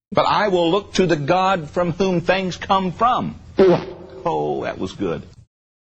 But I will look to the God from whom things come from. Oh, that was good.